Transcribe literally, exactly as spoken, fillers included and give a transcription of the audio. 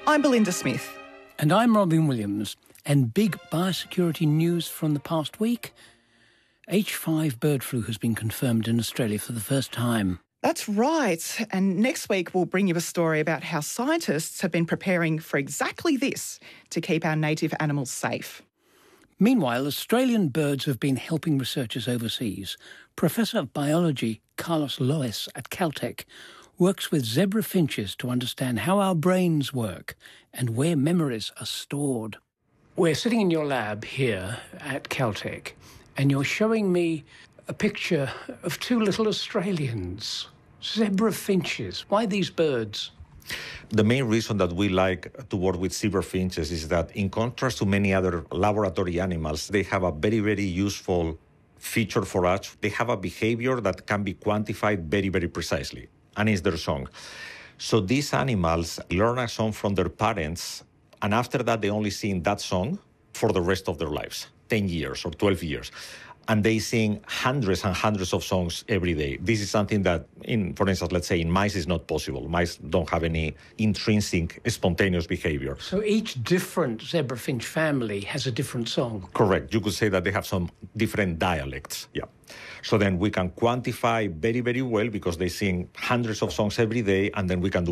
I'm Belinda Smith. And I'm Robin Williams. And big biosecurity news from the past week. H five bird flu has been confirmed in Australia for the first time. That's right. And next week we'll bring you a story about how scientists have been preparing for exactly this to keep our native animals safe. Meanwhile, Australian birds have been helping researchers overseas. Professor of Biology Carlos Lois at Caltech works with zebra finches to understand how our brains work and where memories are stored. We're sitting in your lab here at Caltech, and you're showing me a picture of two little Australians, zebra finches. Why these birds? The main reason that we like to work with zebra finches is that, in contrast to many other laboratory animals, they have a very, very useful feature for us. They have a behavior that can be quantified very, very precisely, and it's their song. So these animals learn a song from their parents, and after that, they only sing that song for the rest of their lives, ten years or twelve years. And they sing hundreds and hundreds of songs every day. This is something that, in, for instance, let's say in mice is not possible. Mice don't have any intrinsic spontaneous behavior. So each different zebra finch family has a different song? Correct. You could say that they have some different dialects, yeah. So then we can quantify very, very well because they sing hundreds of songs every day, and then we can do